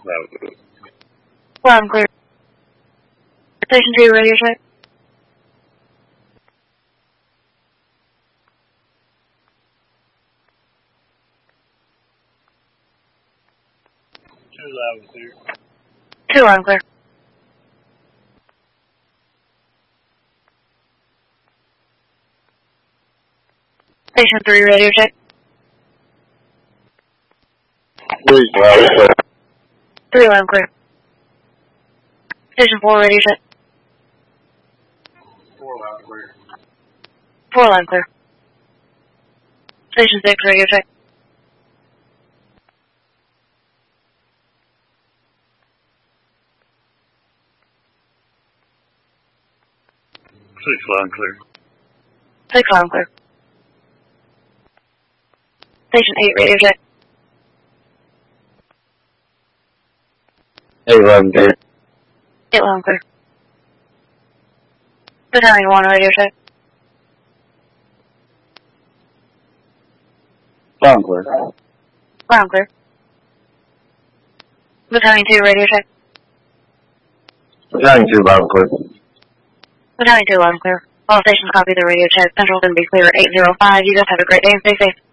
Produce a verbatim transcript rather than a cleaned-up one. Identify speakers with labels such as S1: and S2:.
S1: Loud and clear. Station two, radio check.
S2: Two loud and clear.
S1: Two loud and clear. Station three, radio check.
S3: Three loud and clear.
S1: Three loud and clear. Station four, radio check.
S2: Four loud and clear.
S1: Four loud and clear. Station six, radio check.
S2: Six loud and clear.
S1: Six loud and clear. Station eight, radio check.
S3: Eight loud and clear.
S1: Eight loud and clear. Battalion one, radio check.
S3: Loud and clear.
S1: Loud and clear. Battalion two, radio check.
S3: Battalion two loud and clear.
S1: Battalion two, loud and clear. All stations copy the radio check. Central's going to be clear at eight zero five. You guys have a great day and stay safe.